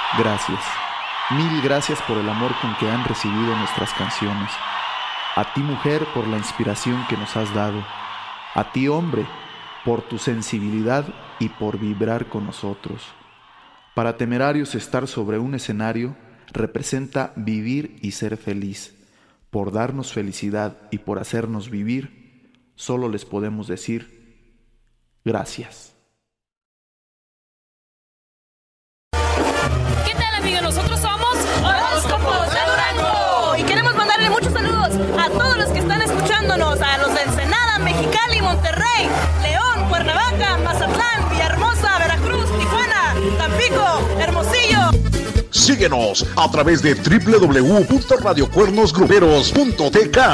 Gracias. Mil gracias por el amor con que han recibido nuestras canciones. A ti, mujer, por la inspiración que nos has dado. A ti, hombre, por tu sensibilidad y por vibrar con nosotros. Para Temerarios, estar sobre un escenario representa vivir y ser feliz. Por darnos felicidad y por hacernos vivir, solo les podemos decir gracias. ¿Qué tal, amigos? Nosotros somos Horóscopos de Durango y queremos mandarle muchos saludos a todos los que están escuchándonos, a los de Ensenada, Mexicali, Monterrey, León, Cuernavaca, Mazatlán, Villahermosa, Veracruz, Tijuana, Tampico, Hermosillo. Síguenos a través de www.radiocuernosgruperos.tk.